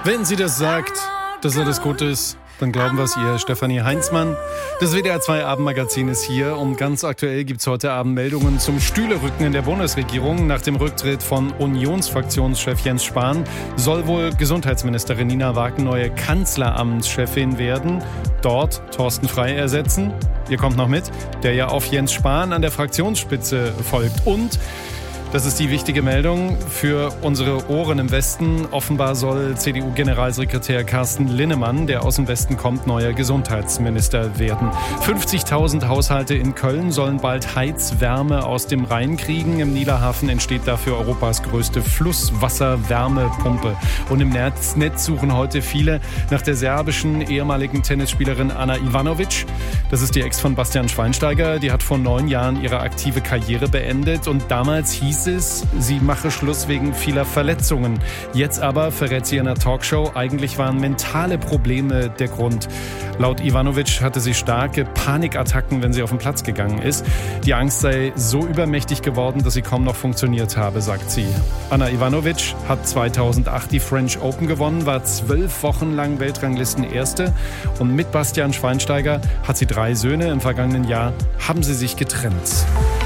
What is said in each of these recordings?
Wenn sie das sagt, dass alles gut ist, dann glauben wir es ihr. Stefanie Heinzmann, das WDR 2 Abendmagazin ist hier. Und ganz aktuell gibt es heute Abend Meldungen zum Stühlerücken in der Bundesregierung. Nach dem Rücktritt von Unionsfraktionschef Jens Spahn soll wohl Gesundheitsministerin Nina Wagen neue Kanzleramtschefin werden. Dort Thorsten Frey ersetzen. Ihr kommt noch mit, der ja auf Jens Spahn an der Fraktionsspitze folgt. Und das ist die wichtige Meldung für unsere Ohren im Westen. Offenbar soll CDU-Generalsekretär Carsten Linnemann, der aus dem Westen kommt, neuer Gesundheitsminister werden. 50.000 Haushalte in Köln sollen bald Heizwärme aus dem Rhein kriegen. Im Niederhafen entsteht dafür Europas größte Flusswasserwärmepumpe. Und im Netz suchen heute viele nach der serbischen ehemaligen Tennisspielerin Ana Ivanovic. Das ist die Ex von Bastian Schweinsteiger. Die hat vor 9 Jahren ihre aktive Karriere beendet. Und damals hieß es, sie mache Schluss wegen vieler Verletzungen. Jetzt aber verrät sie in einer Talkshow, eigentlich waren mentale Probleme der Grund. Laut Ivanovic hatte sie starke Panikattacken, wenn sie auf den Platz gegangen ist. Die Angst sei so übermächtig geworden, dass sie kaum noch funktioniert habe, sagt sie. Ana Ivanovic hat 2008 die French Open gewonnen, war 12 Wochen lang Weltranglistenerste. Und mit Bastian Schweinsteiger hat sie 3 Söhne. Im vergangenen Jahr haben sie sich getrennt.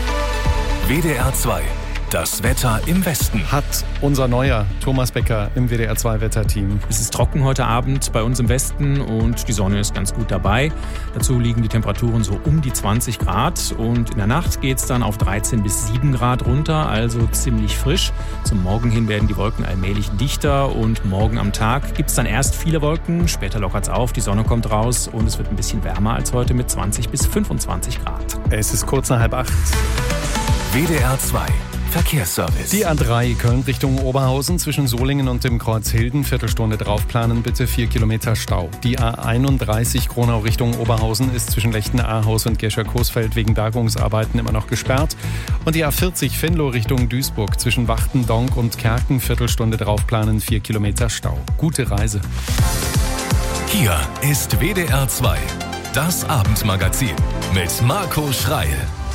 WDR 2. Das Wetter im Westen. Hat unser neuer Thomas Becker im WDR 2 Wetterteam. Es ist trocken heute Abend bei uns im Westen und die Sonne ist ganz gut dabei. Dazu liegen die Temperaturen so um die 20 Grad und in der Nacht geht es dann auf 13 bis 7 Grad runter, also ziemlich frisch. Zum Morgen hin werden die Wolken allmählich dichter und morgen am Tag gibt es dann erst viele Wolken, später lockert es auf, die Sonne kommt raus und es wird ein bisschen wärmer als heute mit 20 bis 25 Grad. Es ist kurz nach 7:30. WDR 2. Verkehrsservice. Die A3 Köln Richtung Oberhausen zwischen Solingen und dem Kreuz Hilden, Viertelstunde draufplanen, bitte 4 Kilometer Stau. Die A31 Kronau Richtung Oberhausen ist zwischen Lechten-Ahaus und Gescher-Coesfeld wegen Bergungsarbeiten immer noch gesperrt. Und die A40 Venlo Richtung Duisburg zwischen Wachten, Donk und Kerken, Viertelstunde draufplanen, 4 Kilometer Stau. Gute Reise. Hier ist WDR 2, das Abendmagazin mit Marco Schreil.